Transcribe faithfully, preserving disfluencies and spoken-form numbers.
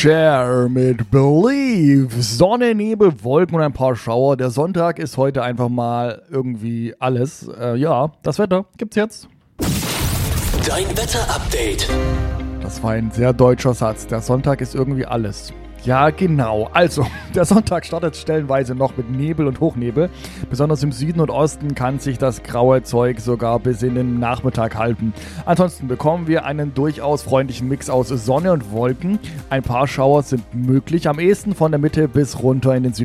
Cher mit Believe. Sonne, Nebel, Wolken und ein paar Schauer. Der Sonntag ist heute einfach mal irgendwie alles. Äh, ja, das Wetter gibt's jetzt. Dein Wetter-Update. Das war ein sehr deutscher Satz. Der Sonntag ist irgendwie alles. Ja, genau. Also, der Sonntag startet stellenweise noch mit Nebel und Hochnebel. Besonders im Süden und Osten kann sich das graue Zeug sogar bis in den Nachmittag halten. Ansonsten bekommen wir einen durchaus freundlichen Mix aus Sonne und Wolken. Ein paar Schauer sind möglich, am ehesten von der Mitte bis runter in den Süden.